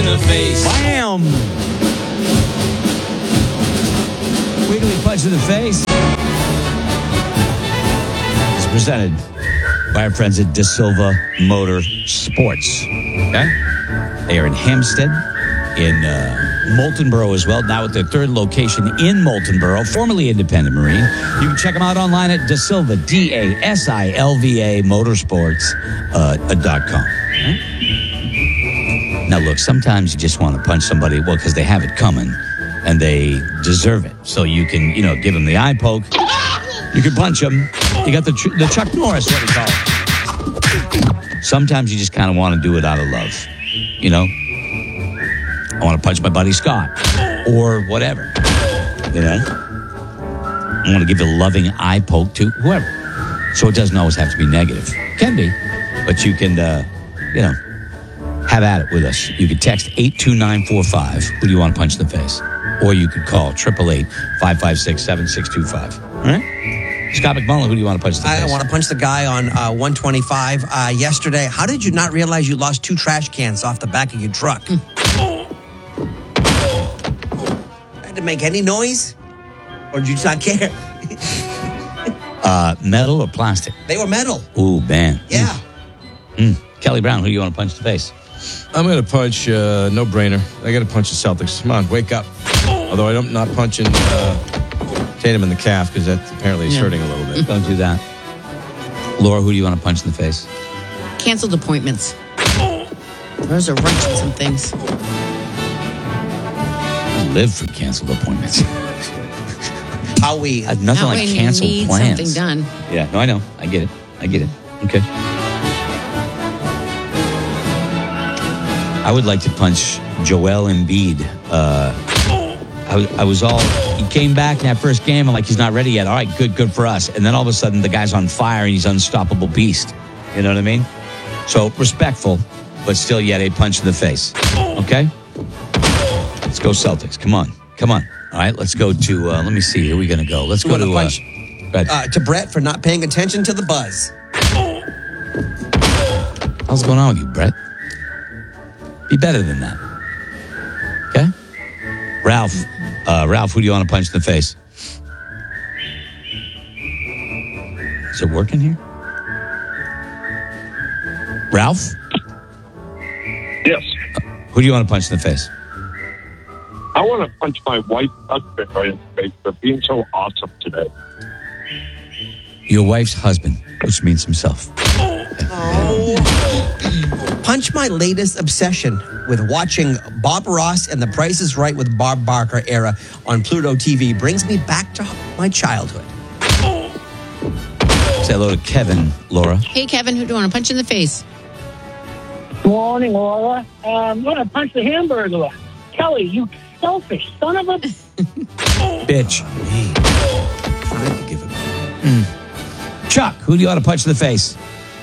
in the face. Bam! Wiggly punch in the face. It's presented by our friends at De Silva Motor Sports. Okay? They are in Hampstead, in Moultonboro as well, now at their third location in Moultonboro, formerly Independent Marine. You can check them out online at DeSilva, DASILVA Motorsports.com. Now, look, sometimes you just want to punch somebody, well, because they have it coming, and they deserve it. So you can, give them the eye poke. You can punch them. You got the Chuck Norris, what we call it. Sometimes you just kind of want to do it out of love. I want to punch my buddy Scott or whatever. I want to give a loving eye poke to whoever. So it doesn't always have to be negative. Can be, but you can, have at it with us. You can text 82945. Who do you want to punch in the face? Or you could call 888-556-7625. All right? Scott McMullen, who do you want to punch in the face? I want to punch the guy on 125 yesterday. How did you not realize you lost 2 trash cans off the back of your truck? Had to make any noise? Or did you just not care? Metal or plastic? They were metal. Ooh, man. Yeah. Kelly Brown, who do you want to punch in the face? I'm going to punch, no brainer. I got to punch the Celtics. Come on, wake up. Although I'm not punching Tatum in the calf because that apparently is hurting a little bit. Don't do that. Laura, who do you want to punch in the face? Canceled appointments. There's a wrench in some things. I live for canceled appointments. How we? Nothing like canceled need plans. Something done. Yeah, no, I know. I get it. Okay. I would like to punch Joel Embiid. He came back in that first game. I'm like, he's not ready yet. All right, good for us. And then all of a sudden, the guy's on fire and he's unstoppable beast. You know what I mean? So respectful, but still yet a punch in the face. Okay? Let's go Celtics. Come on. All right, let's go to, let me see, who are we going to go? Let's go to punch to Brett for not paying attention to the buzz. What's going on with you, Brett? Be better than that. Okay? Ralph, who do you want to punch in the face? Is it working here? Ralph? Yes. Who do you want to punch in the face? I want to punch my wife's husband right in the face for being so awesome today. Your wife's husband, which means himself. Punch my latest obsession with watching Bob Ross and The Price is Right with Bob Barker era on Pluto TV. Brings me back to my childhood. Say hello to Kevin, Laura. Hey, Kevin, who do you want to punch in the face? Good morning, Laura. I'm going to punch the hamburger. Kelly, you selfish son of a... Bitch. Trying to give him... Chuck, who do you want to punch in the face?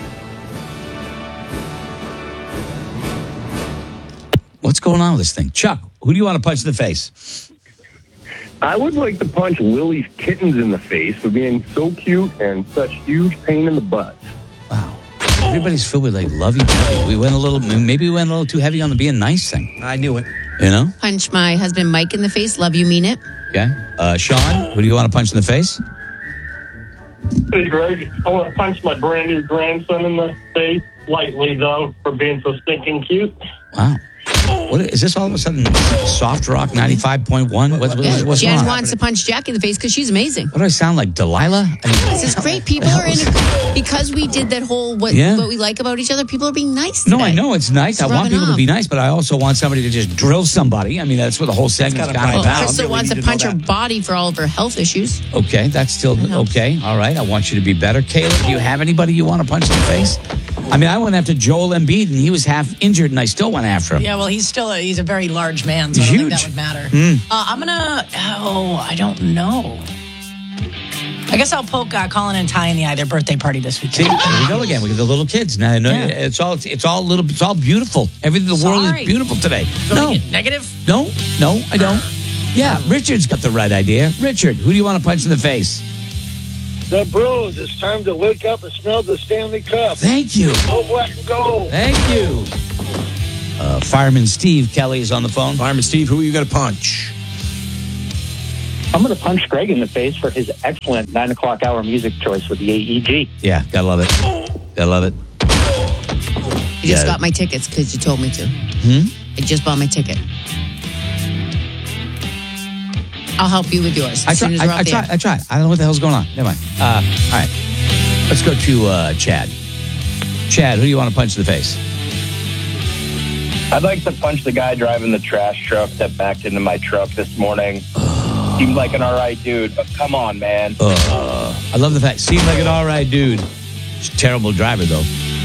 What's going on with this thing? Chuck, who do you want to punch in the face? I would like to punch Lily's kittens in the face for being so cute and such huge pain in the butt. Wow. Everybody's filled with lovey-dovey. Maybe we went a little too heavy on the being nice thing. I knew it. You know? Punch my husband Mike in the face. Love you, mean it. Okay. Sean, who do you want to punch in the face? Hey, Greg, I want to punch my brand new grandson in the face, lightly though, for being so stinking cute. Wow. What is this all of a sudden? Soft Rock 95.1? What's Jen wrong? wants to punch Jack in the face because she's amazing. What do I sound like, Delilah? This is great. People are in because we did that whole what we like about each other. People are being nice today. No, I know it's nice. I want rubbing people to off. be nice, but I also want somebody to just drill somebody. I mean, that's what the whole segment's kind of about. Crystal wants to punch her body for all of her health issues. Okay, that's still okay. All right, I want you to be better. Kayla, do you have anybody you want to punch in the face? I mean, I went after Joel Embiid, and he was half injured, and I still went after him. Yeah, well, he's a very large man, so I don't think that would matter. I'm going to, I don't know. I guess I'll poke Colin and Ty in the eye, their birthday party this weekend. See, here we go again. We got the little kids. Now, it's all beautiful. Everything in the world is beautiful today. No. Negative? No, I don't. Yeah, Richard's got the right idea. Richard, who do you want to punch in the face? The Bros, it's time to wake up and smell the Stanley Cup. Thank you. Go black and gold. Thank you. Fireman Steve Kelly is on the phone. Fireman Steve, who are you going to punch? I'm going to punch Greg in the face for his excellent 9 o'clock hour music choice with the AEG. Yeah, gotta love it. Gotta love it. I just got my tickets because you told me to. I just bought my ticket. I'll help you with yours as soon as we're off the air. I tried. I don't know what the hell's going on. Never mind. All right. Let's go to Chad. Chad, who do you want to punch in the face? I'd like to punch the guy driving the trash truck that backed into my truck this morning. Seemed like an all right dude, but come on, man. I love the fact. Seemed like an all right dude. He's a terrible driver, though.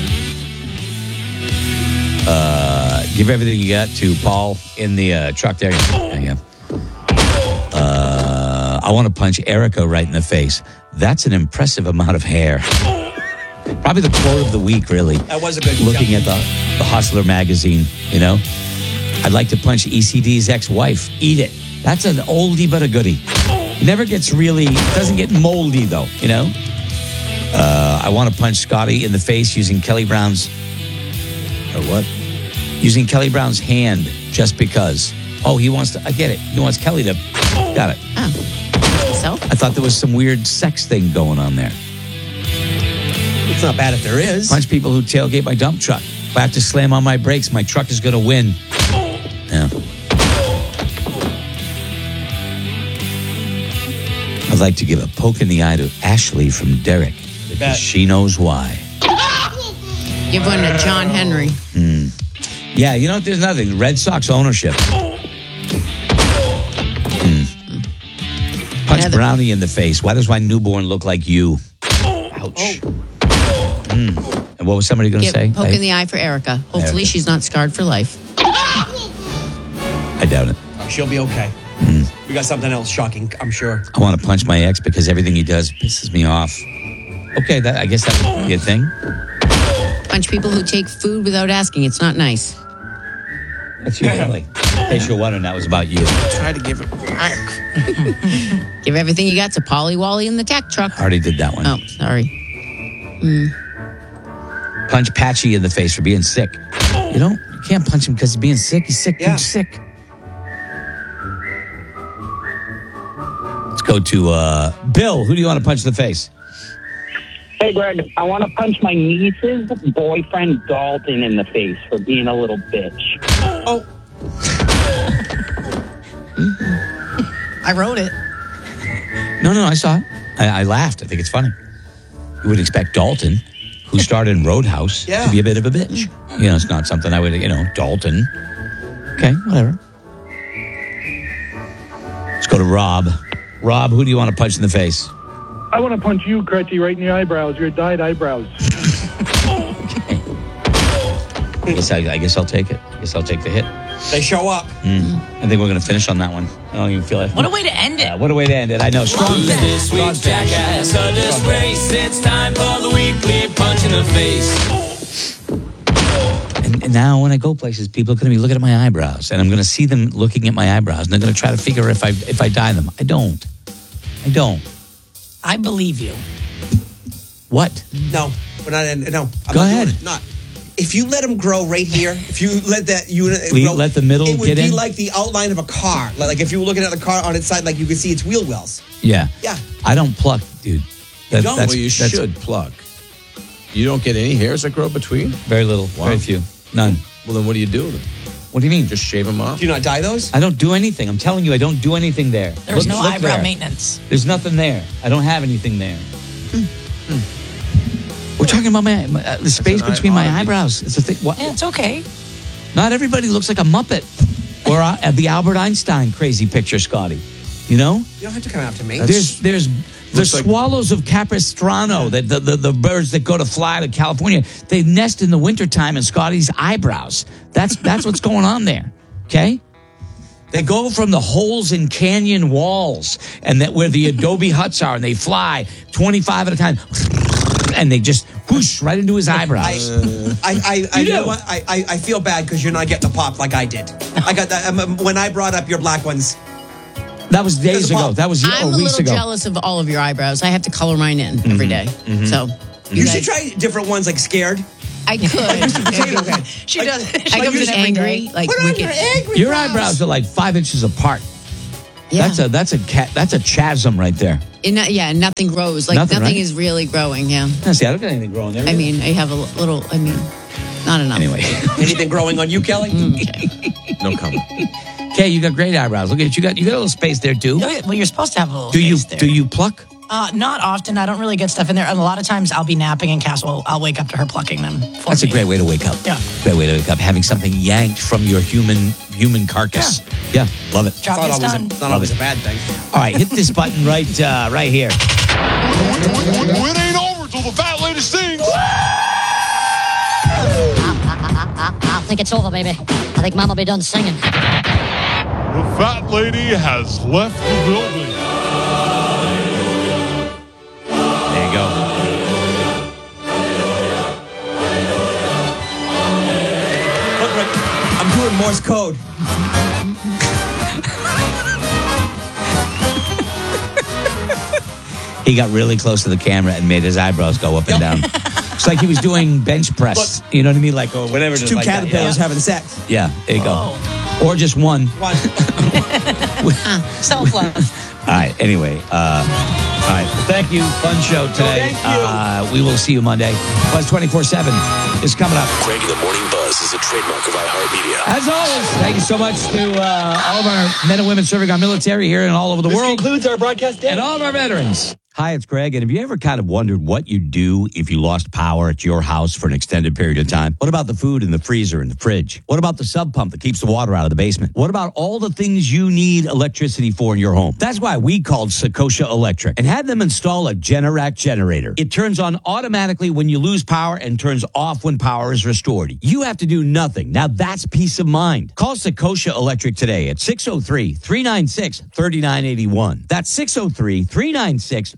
Give everything you got to Paul in the truck there. There you go. I want to punch Erica right in the face. That's an impressive amount of hair. Probably the quote of the week, really. That was a good Looking at the Hustler magazine, you know. I'd like to punch ECD's ex-wife. Eat it. That's an oldie but a goodie. Never gets really, doesn't get moldy, though, you know. I want to punch Scotty in the face using Kelly Brown's... Or what? Using Kelly Brown's hand just because. Oh, he wants to... I get it. He wants Kelly to... Got it. Oh. So? I thought there was some weird sex thing going on there. It's not bad if there is. Punch people who tailgate my dump truck. If I have to slam on my brakes, my truck is going to win. Yeah. I'd like to give a poke in the eye to Ashley from Derek because she knows why. Give one to John Henry. Yeah, you know, there's nothing. Red Sox ownership. Punch Brownie in the face. Why does my newborn look like you? Ouch. And what was somebody going to say? Poke in the eye for Erica. Hopefully she's not scarred for life. I doubt it. She'll be okay. We got something else shocking, I'm sure. I want to punch my ex because everything he does pisses me off. Okay, I guess that would be a thing. Punch people who take food without asking. It's not nice. That's you, Kelly. In case you're wondering, that was about you. Try to give it back. Give everything you got to Polly Wally in the tech truck. I already did that one. Oh, sorry. Punch Patchy in the face for being sick. You can't punch him because he's being sick. He's sick. Yeah. He's sick. Let's go to Bill. Who do you want to punch in the face? Hey, Greg, I want to punch my niece's boyfriend, Dalton, in the face for being a little bitch. Oh. I wrote it. No, I saw it. I laughed. I think it's funny. You would expect Dalton, who starred in Roadhouse, to be a bit of a bitch. You know, it's not something I would, Dalton. Okay, whatever. Let's go to Rob. Rob, who do you want to punch in the face? I want to punch you, Cretchy, right in the eyebrows. Your dyed eyebrows. I guess I'll take it. I guess I'll take the hit. They show up. I think we're going to finish on that one. I don't even feel it. What a way to end it. What a way to end it. I know. Strong This week's jackass, a disgrace. It's time for the weekly punch in the face. And now when I go places, people are going to be looking at my eyebrows. And I'm going to see them looking at my eyebrows. And they're going to try to figure if I dye them. I don't. I believe you. What? No. We're not. No. I'm Go not ahead. doing it. Not. If you let them grow right here, if you let that unit grow, let the middle it would get be in? like the outline of a car. Like if you were looking at the car on its side, like you could see its wheel wells. Yeah. Yeah. I don't pluck, dude. Well, you should pluck. You don't get any hairs that grow between? Very little. Wow. Very few. None. Well, then what do you do with them? What do you mean? Just shave them off? Do you not dye those? I don't do anything. I'm telling you, I don't do anything there. There's no eyebrow there. maintenance. There's nothing there. I don't have anything there. We're talking about the space between my eyebrows. It's a thing. What? Yeah, it's okay. Not everybody looks like a Muppet or the Albert Einstein crazy picture, Scotty. You know? You don't have to come after me. There's the swallows of Capistrano, the birds that go to fly to California. They nest in the wintertime in Scotty's eyebrows. That's what's going on there. Okay? They go from the holes in canyon walls and that where the adobe huts are, and they fly 25 at a time. And they just whoosh right into his eyebrows. You know what? I feel bad because you're not getting the pop like I did. I got that when I brought up your black ones. That was days ago. That was I'm weeks a little ago. jealous of all of your eyebrows. I have to color mine in every day. So You should try different ones like scared. I could. Potato head. She does. I could be angry. Like Put on wicked. your angry Your brows. eyebrows are like 5 inches apart. Yeah. That's a chasm right there. Yeah, nothing grows. Like Nothing, nothing right? is really growing. Yeah. See, I don't got anything growing there. I mean, I have a little. I mean, not enough. Anyway. Anything growing on you, Kelly? No comment. Kay, you got great eyebrows. Look at you. You got a little space there too. Well, you're supposed to have a little Do you space there. do you pluck? Not often. I don't really get stuff in there. And a lot of times I'll be napping and Cass I'll wake up to her plucking them. That's a great way to wake up. Yeah. Great way to wake up. Having something yanked from your human carcass. Yeah, love it. Job gets done. Not always a bad thing. All right, hit this button right here. It ain't over till the fat lady sings. I think it's over, baby. I think Mom will be done singing. The fat lady has left the building. There you go. Look, Rick, I'm doing Morse code. He got really close to the camera and made his eyebrows go up and down. It's like he was doing bench press. Look, you know what I mean? Like, or whatever. Two like caterpillars having sex. Yeah, there you go. Or just one. Self-love. All right, anyway. All right. Thank you. Fun show today. Thank you. We will see you Monday. Buzz 24/7 is coming up. Greg in the Morning Buzz is a trademark of iHeartMedia. As always, thank you so much to all of our men and women serving our military here and all over the world. This concludes our broadcast day. And all of our veterans. Hi, it's Greg. And have you ever kind of wondered what you'd do if you lost power at your house for an extended period of time? What about the food in the freezer and the fridge? What about the sub pump that keeps the water out of the basement? What about all the things you need electricity for in your home? That's why we called Sakosha Electric and had them install a Generac generator. It turns on automatically when you lose power and turns off when power is restored. You have to do nothing. Now that's peace of mind. Call Sakosha Electric today at 603-396-3981. That's 603-396-3981.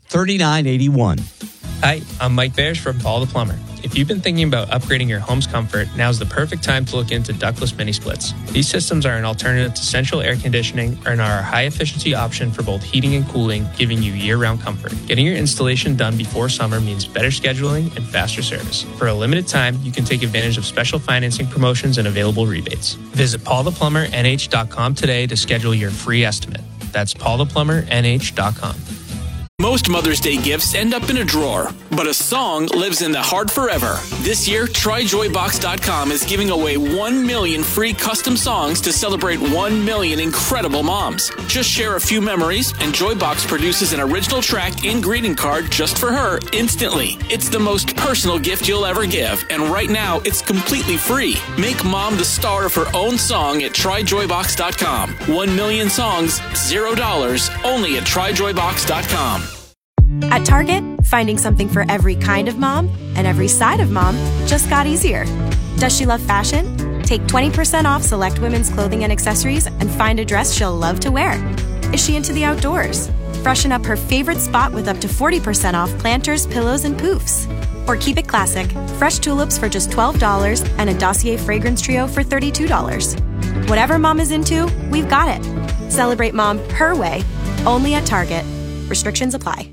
Hi, I'm Mike Bears from Paul the Plumber. If you've been thinking about upgrading your home's comfort, now's the perfect time to look into ductless mini splits. These systems are an alternative to central air conditioning and are a high-efficiency option for both heating and cooling, giving you year-round comfort. Getting your installation done before summer means better scheduling and faster service. For a limited time, you can take advantage of special financing promotions and available rebates. Visit paultheplumbernh.com today to schedule your free estimate. That's paultheplumbernh.com. Most Mother's Day gifts end up in a drawer, but a song lives in the heart forever. This year, TryJoyBox.com is giving away 1 million free custom songs to celebrate 1 million incredible moms. Just share a few memories, and Joybox produces an original track and greeting card just for her instantly. It's the most personal gift you'll ever give, and right now, it's completely free. Make mom the star of her own song at TryJoyBox.com. 1 million songs, $0, only at TryJoyBox.com. At Target, finding something for every kind of mom and every side of mom just got easier. Does she love fashion? Take 20% off select women's clothing and accessories and find a dress she'll love to wear. Is she into the outdoors? Freshen up her favorite spot with up to 40% off planters, pillows, and poofs. Or keep it classic, fresh tulips for just $12 and a Dossier fragrance trio for $32. Whatever mom is into, we've got it. Celebrate mom her way, only at Target. Restrictions apply.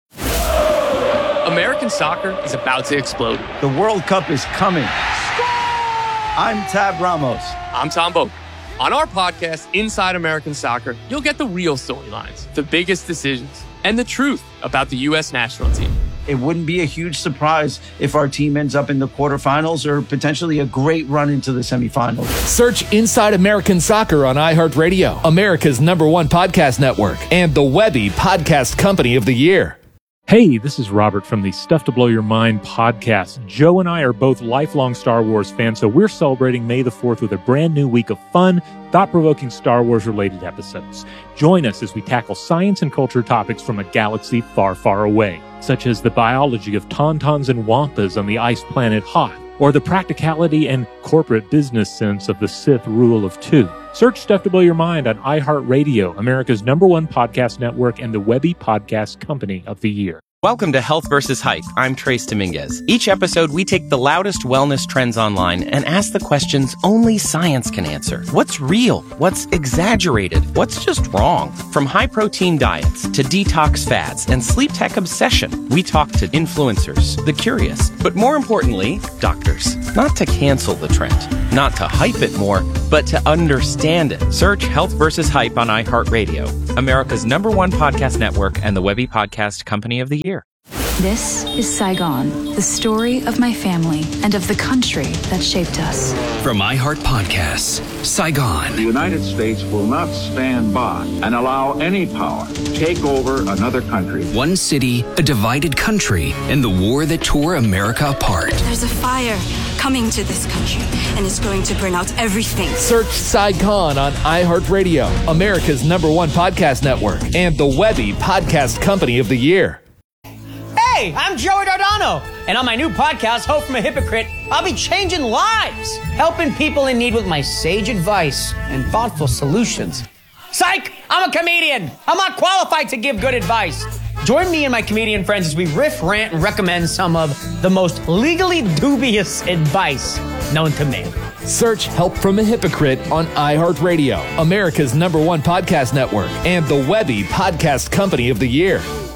American soccer is about to explode. The World Cup is coming. I'm Tab Ramos. I'm Tom Boak. On our podcast, Inside American Soccer, you'll get the real storylines, the biggest decisions, and the truth about the U.S. national team. It wouldn't be a huge surprise if our team ends up in the quarterfinals or potentially a great run into the semifinals. Search Inside American Soccer on iHeartRadio, America's #1 podcast network, and the Webby Podcast Company of the Year. Hey, this is Robert from the Stuff to Blow Your Mind podcast. Joe and I are both lifelong Star Wars fans, so we're celebrating May the 4th with a brand new week of fun, thought-provoking Star Wars-related episodes. Join us as we tackle science and culture topics from a galaxy far, far away, such as the biology of tauntauns and wampas on the ice planet Hoth, or the practicality and corporate business sense of the Sith Rule of Two. Search Stuff to Blow Your Mind on iHeartRadio, America's #1 podcast network, and the Webby Podcast Company of the Year. Welcome to Health vs. Hype. I'm Trace Dominguez. Each episode, we take the loudest wellness trends online and ask the questions only science can answer. What's real? What's exaggerated? What's just wrong? From high-protein diets to detox fads and sleep tech obsession, we talk to influencers, the curious, but more importantly, doctors. Not to cancel the trend, not to hype it more, but to understand it. Search Health vs. Hype on iHeartRadio, America's #1 podcast network and the Webby Podcast Company of the Year. This is Saigon, the story of my family and of the country that shaped us. From iHeart Podcasts, Saigon. The United States will not stand by and allow any power to take over another country. One city, a divided country, and the war that tore America apart. There's a fire coming to this country, and it's going to burn out everything. Search Saigon on iHeartRadio, America's #1 podcast network, and the Webby Podcast Company of the Year. Hey, I'm Joey Dardano, and on my new podcast, Hope from a Hypocrite, I'll be changing lives, helping people in need with my sage advice and thoughtful solutions. Psych! I'm a comedian. I'm not qualified to give good advice. Join me and my comedian friends as we riff, rant, and recommend some of the most legally dubious advice known to man. Search Help from a Hypocrite on iHeartRadio, America's #1 podcast network, and the Webby Podcast Company of the Year.